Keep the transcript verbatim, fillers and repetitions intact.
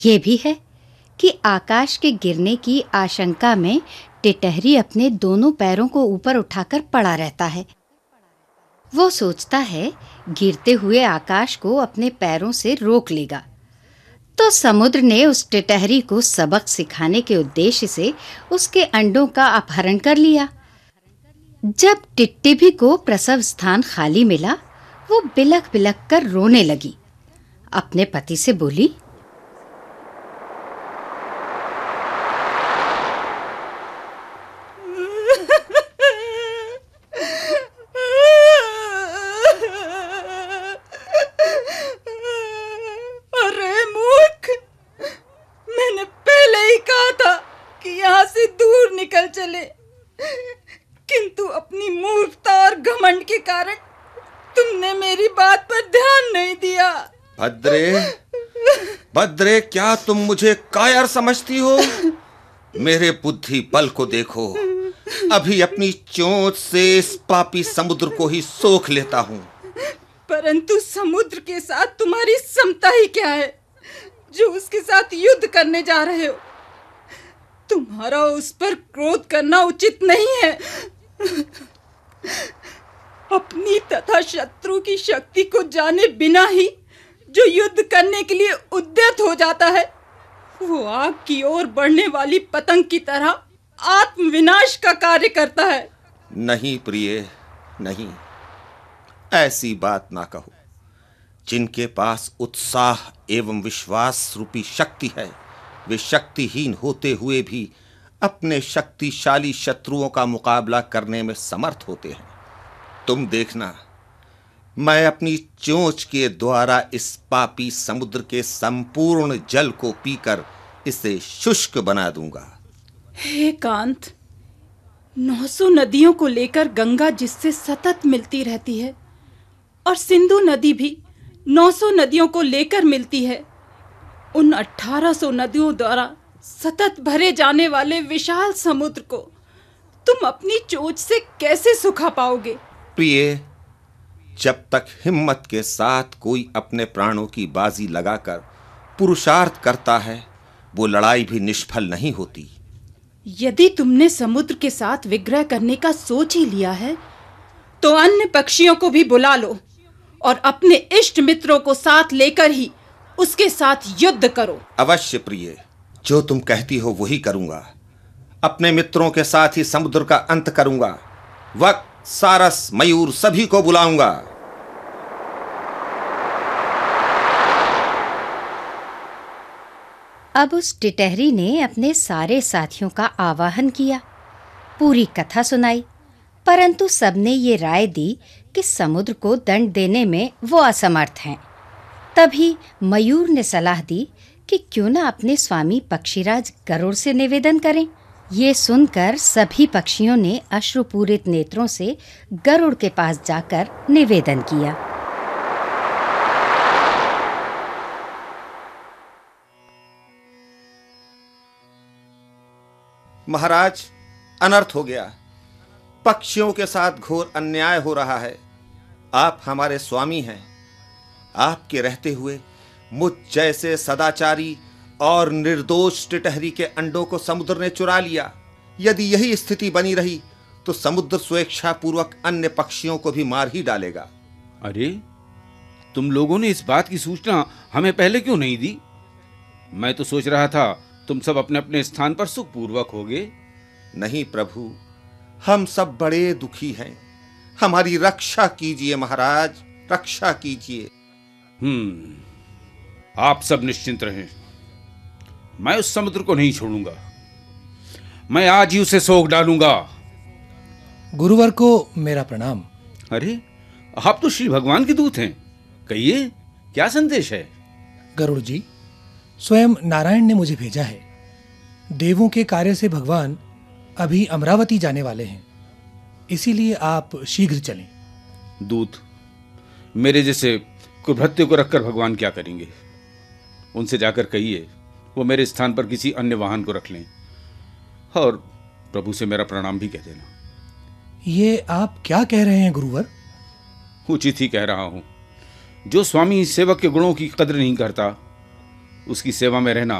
ये भी है कि आकाश के गिरने की आशंका में टिटहरी अपने दोनों पैरों को ऊपर उठाकर पड़ा रहता है। वो सोचता है गिरते हुए आकाश को अपने पैरों से रोक लेगा। तो समुद्र ने उस टिटहरी को सबक सिखाने के उद्देश्य से उसके अंडों का अपहरण कर लिया। जब टिटटिभी को प्रसव स्थान खाली मिला, वो बिलख बिलख कर रोने लगी। अपने पति से बोली, चले, किंतु अपनी मूर्खता और घमंड के कारण तुमने मेरी बात पर ध्यान नहीं दिया। भद्रे, भद्रे, क्या तुम मुझे कायर समझती हो? मेरे बुद्धि बल को देखो। अभी अपनी चोंच से इस पापी समुद्र को ही सोख लेता हूँ। परंतु समुद्र के साथ तुम्हारी समता ही क्या है, जो उसके साथ युद्ध करने जा रहे हो? तुम्हारा उस पर क्रोध करना उचित नहीं है। अपनी तथा शत्रु की शक्ति को जाने बिना ही जो युद्ध करने के लिए उद्यत हो जाता है, वो आग की ओर बढ़ने वाली पतंग की तरह आत्मविनाश का कार्य करता है। नहीं प्रिय, नहीं, ऐसी बात ना कहो। जिनके पास उत्साह एवं विश्वास रूपी शक्ति है, वे शक्तिहीन होते हुए भी अपने शक्तिशाली शत्रुओं का मुकाबला करने में समर्थ होते हैं। तुम देखना, मैं अपनी चोंच के द्वारा इस पापी समुद्र के संपूर्ण जल को पीकर इसे शुष्क बना दूंगा। हे कांत, नौ सौ नदियों को लेकर गंगा जिससे सतत मिलती रहती है, और सिंधु नदी भी नौ सौ नदियों को लेकर मिलती है, उन अठारह सौ नदियों द्वारा सतत भरे जाने वाले विशाल समुद्र को तुम अपनी चोंच से कैसे सुखा पाओगे? प्रिय, जब तक हिम्मत के साथ कोई अपने प्राणों की बाजी लगाकर पुरुषार्थ करता है, वो लड़ाई भी निष्फल नहीं होती। यदि तुमने समुद्र के साथ विग्रह करने का सोच ही लिया है, तो अन्य पक्षियों को भी बुला लो और अपने इष्ट मित्रों को साथ लेकर ही उसके साथ युद्ध करो। अवश्य प्रिय, जो तुम कहती हो वही करूंगा। अपने मित्रों के साथ ही समुद्र का अंत करूंगा। वक्त, सारस, मयूर सभी को बुलाऊंगा। अब उस टिटहरी ने अपने सारे साथियों का आवाहन किया, पूरी कथा सुनाई, परंतु सबने ये राय दी कि समुद्र को दंड देने में वो असमर्थ हैं। तभी मयूर ने सलाह दी कि क्यों न अपने स्वामी पक्षीराज गरुड़ से निवेदन करें। ये सुनकर सभी पक्षियों ने अश्रुपूरित नेत्रों से गरुड़ के पास जाकर निवेदन किया। महाराज, अनर्थ हो गया। पक्षियों के साथ घोर अन्याय हो रहा है। आप हमारे स्वामी हैं। आपके रहते हुए मुझ जैसे सदाचारी और निर्दोष टिटहरी के अंडों को समुद्र ने चुरा लिया। यदि यही स्थिति बनी रही तो समुद्र स्वेच्छा पूर्वक अन्य पक्षियों को भी मार ही डालेगा। अरे, तुम लोगों ने इस बात की सूचना हमें पहले क्यों नहीं दी? मैं तो सोच रहा था तुम सब अपने अपने स्थान पर सुखपूर्वक होगे। नहीं प्रभु, हम सब बड़े दुखी हैं। हमारी रक्षा कीजिए महाराज, रक्षा कीजिए। हम्म आप सब निश्चिंत रहें, मैं उस समुद्र को नहीं छोड़ूंगा। मैं आज ही उसे सोख डालूंगा। गुरुवर को मेरा प्रणाम। अरे, आप तो श्री भगवान के दूत हैं। कहिए, क्या संदेश है? गरुड़ जी, स्वयं नारायण ने मुझे भेजा है। देवों के कार्य से भगवान अभी अमरावती जाने वाले हैं, इसीलिए आप शीघ्र चलें। दूत, मेरे जैसे कुभृत्य को रखकर भगवान क्या करेंगे? उनसे जाकर कहिए वो मेरे स्थान पर किसी अन्य वाहन को रख लें, और प्रभु से मेरा प्रणाम भी कह देना। ये आप क्या कह रहे हैं गुरुवर? उचित ही कह रहा हूं। जो स्वामी सेवक के गुणों की कदर नहीं करता, उसकी सेवा में रहना